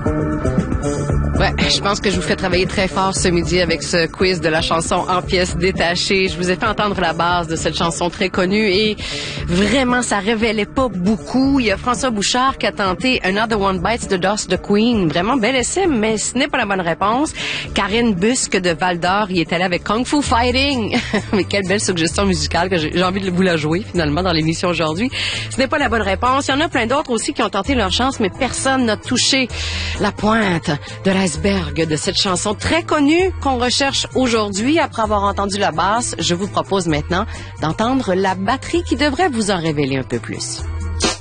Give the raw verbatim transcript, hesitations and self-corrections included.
Ouais, je pense que je vous fais travailler très fort ce midi avec ce quiz de la chanson en pièces détachées. Je vous ai fait entendre la base de cette chanson très connue et vraiment, ça révélait pas beaucoup. Il y a François Bouchard qui a tenté Another One Bites the Dust de Queen. Vraiment bel essai, mais ce n'est pas la bonne réponse. Karine Busque de Val d'Or y est allée avec Kung Fu Fighting. Mais quelle belle suggestion musicale que j'ai, j'ai envie de vous la jouer finalement dans l'émission aujourd'hui. Ce n'est pas la bonne réponse. Il y en a plein d'autres aussi qui ont tenté leur chance, mais personne n'a touché la pointe de la iceberg de cette chanson très connue qu'on recherche aujourd'hui. Après avoir entendu la basse, je vous propose maintenant d'entendre la batterie qui devrait vous en révéler un peu plus.